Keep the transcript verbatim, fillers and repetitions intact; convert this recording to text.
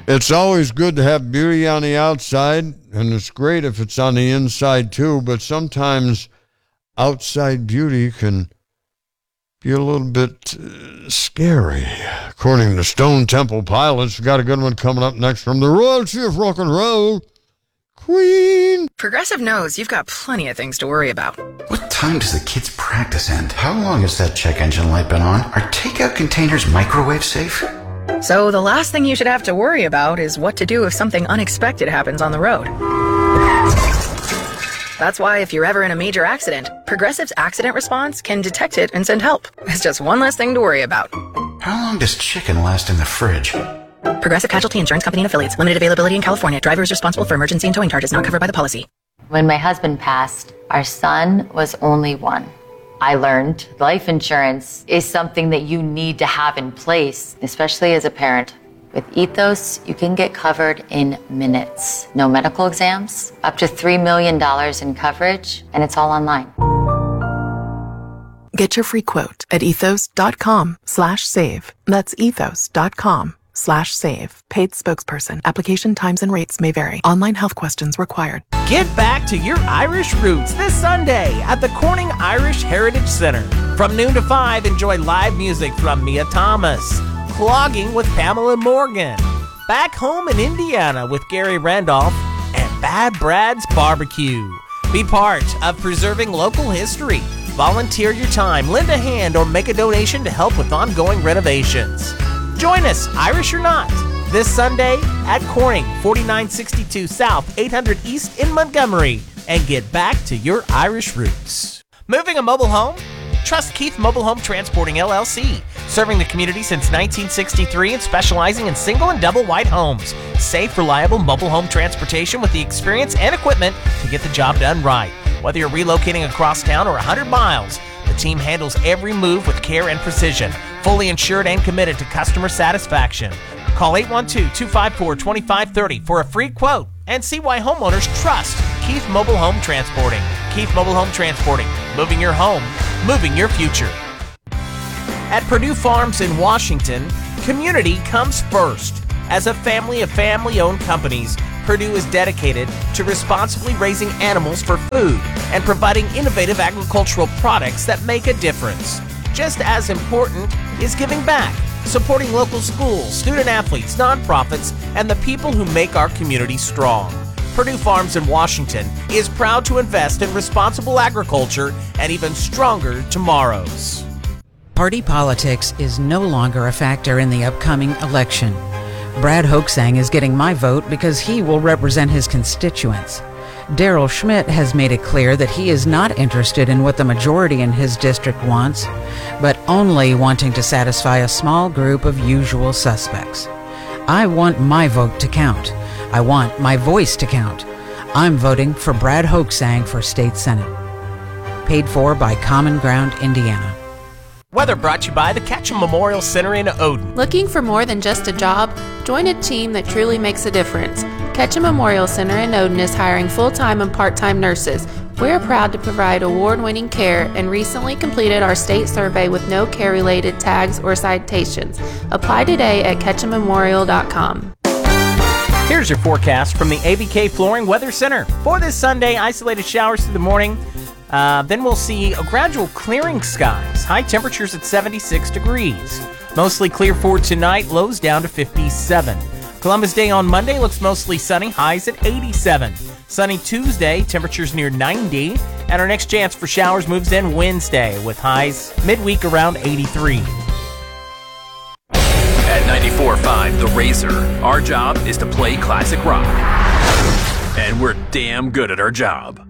It's always good to have beauty on the outside, and it's great if it's on the inside too, but sometimes outside beauty can be a little bit uh, scary. According to Stone Temple Pilots, we got a good one coming up next from the royalty of rock and roll, Queen. Progressive knows you've got plenty of things to worry about. What time does the kids' practice end? How long has that check engine light been on? Are takeout containers microwave safe? So the last thing you should have to worry about is what to do if something unexpected happens on the road. That's why if you're ever in a major accident, Progressive's accident response can detect it and send help. It's just one less thing to worry about. How long does chicken last in the fridge? Progressive Casualty Insurance Company and Affiliates. Limited availability in California. Driver is responsible for emergency and towing charges not covered by the policy. When my husband passed, our son was only one. I learned life insurance is something that you need to have in place, especially as a parent. With Ethos, you can get covered in minutes. No medical exams, up to three million dollars in coverage, and it's all online. Get your free quote at ethos.com slash save. That's ethos.com slash save. Paid spokesperson. Application times and rates may vary. Online health questions required. Get back to your Irish roots this Sunday at the Corning Irish Heritage Center. From noon to five, enjoy live music from Mia Thomas, Clogging with Pamela Morgan, Back Home in Indiana with Gary Randolph, and Bad Brad's Barbecue. Be part of preserving local history. Volunteer your time, lend a hand, or make a donation to help with ongoing renovations. Join us, Irish or not, this Sunday at Corning, forty-nine sixty-two South, eight hundred East in Montgomery, and get back to your Irish roots. Moving a mobile home? Trust Keith Mobile Home Transporting, L L C, serving the community since nineteen sixty-three and specializing in single and double wide homes. Safe, reliable mobile home transportation with the experience and equipment to get the job done right. Whether you're relocating across town or one hundred miles, the team handles every move with care and precision, fully insured and committed to customer satisfaction. Call eight one two, two five four, two five three zero for a free quote and see why homeowners trust Keith Mobile Home Transporting. Keith Mobile Home Transporting, moving your home, moving your future. At Purdue Farms in Washington, community comes first. As a family of family-owned companies, Purdue is dedicated to responsibly raising animals for food and providing innovative agricultural products that make a difference. Just as important is giving back, supporting local schools, student athletes, nonprofits, and the people who make our community strong. Purdue Farms in Washington is proud to invest in responsible agriculture and even stronger tomorrows. Party politics is no longer a factor in the upcoming election. Brad Hoaxang is getting my vote because he will represent his constituents. Daryl Schmidt has made it clear that he is not interested in what the majority in his district wants, but only wanting to satisfy a small group of usual suspects. I want my vote to count. I want my voice to count. I'm voting for Brad Hoaxang for State Senate. Paid for by Common Ground, Indiana. Weather brought to you by the Ketchum Memorial Center in Odin. Looking for more than just a job? Join a team that truly makes a difference. Ketchum Memorial Center in Odin is hiring full-time and part-time nurses. We're proud to provide award-winning care and recently completed our state survey with no care-related tags or citations. Apply today at ketchum memorial dot com. Here's your forecast from the A V K Flooring Weather Center. For this Sunday, isolated showers through the morning. Uh, then we'll see a gradual clearing skies. High temperatures at seventy-six degrees. Mostly clear for tonight, lows down to fifty-seven. Columbus Day on Monday looks mostly sunny, highs at eighty-seven. Sunny Tuesday, temperatures near ninety. And our next chance for showers moves in Wednesday with highs midweek around eighty-three. At ninety-four point five The Razor, our job is to play classic rock. And we're damn good at our job.